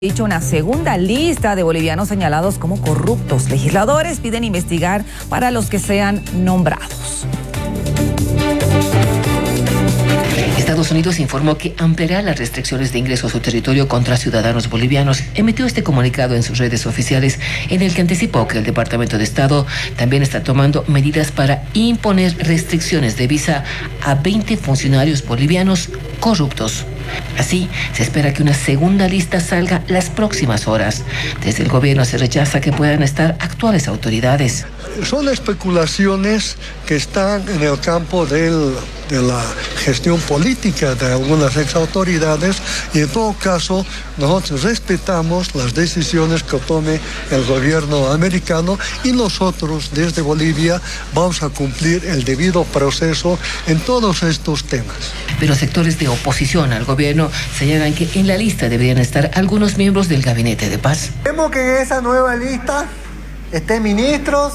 Dicho una segunda lista de bolivianos señalados como corruptos. Legisladores piden investigar para los que sean nombrados. Estados Unidos informó que ampliará las restricciones de ingreso a su territorio contra ciudadanos bolivianos. Emitió este comunicado en sus redes oficiales, en el que anticipó que el Departamento de Estado también está tomando medidas para imponer restricciones de visa a 20 funcionarios bolivianos corruptos. Así, se espera que una segunda lista salga las próximas horas. Desde el gobierno se rechaza que puedan estar actuales autoridades. Son especulaciones que están en el campo de la gestión política de algunas exautoridades y en todo caso nosotros respetamos las decisiones que tome el gobierno americano y nosotros desde Bolivia vamos a cumplir el debido proceso en todos estos temas. Pero sectores de oposición al gobierno señalan que en la lista deberían estar algunos miembros del Gabinete de Paz. Queremos que en esa nueva lista estén ministros,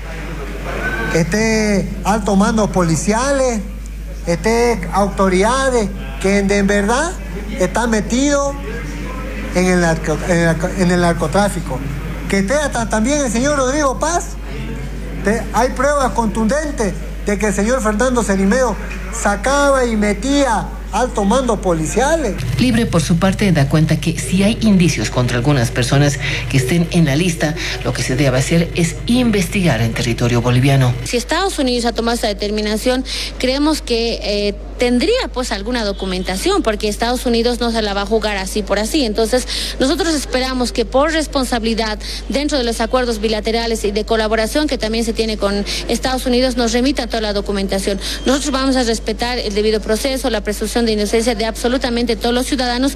esté altos mandos policiales, esté autoridades que en verdad están metidos en el narcotráfico. Que esté también el señor Rodrigo Paz. Hay pruebas contundentes de que el señor Fernando Cerimeo sacaba y metía altos mandos policiales. Libre, por su parte, da cuenta que si hay indicios contra algunas personas que estén en la lista, lo que se debe hacer es investigar en territorio boliviano. Si Estados Unidos ha tomado esta determinación, creemos que tendría pues alguna documentación, porque Estados Unidos no se la va a jugar así por así. Entonces, nosotros esperamos que por responsabilidad, dentro de los acuerdos bilaterales y de colaboración que también se tiene con Estados Unidos, nos remita toda la documentación. Nosotros vamos a respetar el debido proceso, la presunción de inocencia de absolutamente todos los ciudadanos.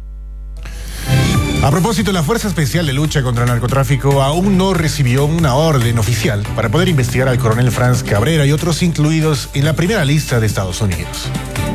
A propósito, la Fuerza Especial de Lucha contra el Narcotráfico aún no recibió una orden oficial para poder investigar al coronel Franz Cabrera y otros incluidos en la primera lista de Estados Unidos.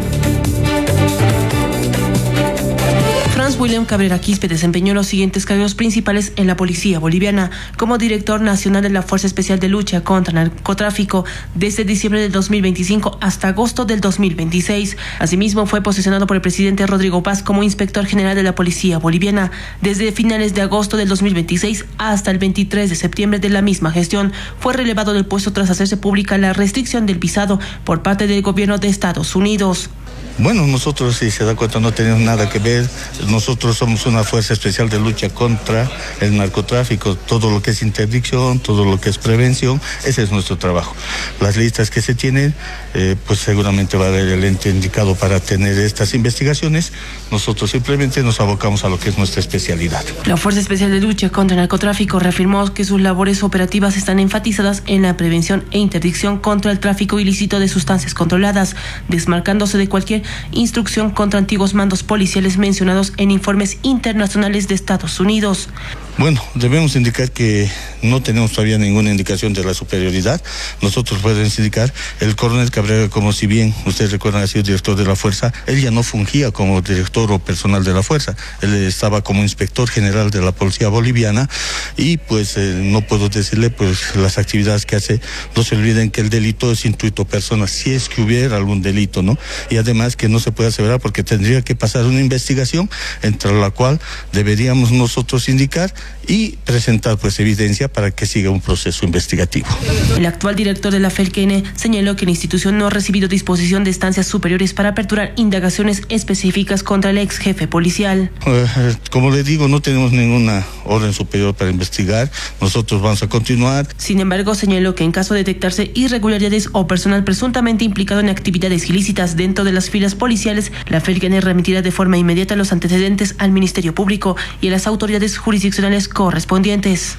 Franz William Cabrera Quispe desempeñó los siguientes cargos principales en la policía boliviana como director nacional de la Fuerza Especial de Lucha contra el Narcotráfico desde diciembre del 2025 hasta agosto del 2026. Asimismo, fue posesionado por el presidente Rodrigo Paz como inspector general de la policía boliviana desde finales de agosto del 2026 hasta el 23 de septiembre de la misma gestión. Fue relevado del puesto tras hacerse pública la restricción del visado por parte del gobierno de Estados Unidos. Bueno, nosotros, si se da cuenta, no tenemos nada que ver. Nosotros somos una fuerza especial de lucha contra el narcotráfico. Todo lo que es interdicción, todo lo que es prevención, ese es nuestro trabajo. Las listas que se tienen, pues seguramente va a haber el ente indicado para tener estas investigaciones. Nosotros simplemente nos abocamos a lo que es nuestra especialidad. La Fuerza Especial de Lucha contra el Narcotráfico reafirmó que sus labores operativas están enfatizadas en la prevención e interdicción contra el tráfico ilícito de sustancias controladas, desmarcándose de cualquier instrucción contra antiguos mandos policiales mencionados en informes internacionales de Estados Unidos. Bueno, debemos indicar que no tenemos todavía ninguna indicación de la superioridad. Nosotros podemos indicar, el coronel Cabrera, como si bien ustedes recuerdan, ha sido director de la fuerza, él ya no fungía como director o personal de la fuerza, él estaba como inspector general de la policía boliviana y pues no puedo decirle pues las actividades que hace. No se olviden que el delito es intuito persona, si es que hubiera algún delito, ¿no? Y además que no se puede aseverar porque tendría que pasar una investigación entre la cual deberíamos nosotros indicar y presentar pues evidencia para que siga un proceso investigativo. El actual director de la FELCN señaló que la institución no ha recibido disposición de instancias superiores para aperturar indagaciones específicas contra el ex jefe policial. Como le digo, no tenemos ninguna orden superior para investigar, nosotros vamos a continuar. Sin embargo, señaló que en caso de detectarse irregularidades o personal presuntamente implicado en actividades ilícitas dentro de las filas policiales, la FELCN remitirá de forma inmediata los antecedentes al Ministerio Público y a las autoridades jurisdiccionales correspondientes.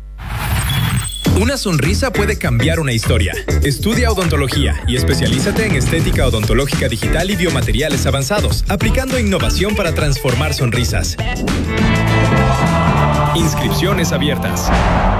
Una sonrisa puede cambiar una historia. Estudia odontología y especialízate en estética odontológica digital y biomateriales avanzados, aplicando innovación para transformar sonrisas. Inscripciones abiertas.